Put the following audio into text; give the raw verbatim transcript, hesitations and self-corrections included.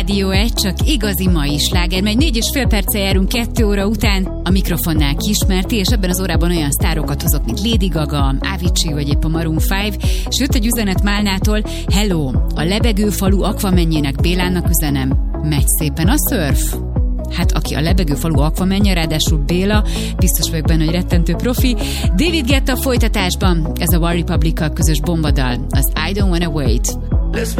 Rádió egy, csak igazi mai sláger, mely négy és fél perccel járunk kettő óra után. A mikrofonnál Kismerti, és ebben az órában olyan sztárokat hozok, mint Lady Gaga, Avicii vagy épp a Maroon öt, és jött egy üzenet Málnától: Hello, a lebegő falu akvamenjének Bélának üzenem, megy szépen a szörf? Hát aki a lebegő falu akvamenje, ráadásul Béla, biztos vagyok benne, hogy rettentő profi. David Guetta folytatásban, ez a One Republic-kal közös bombadal, az I Don't Wanna Wait.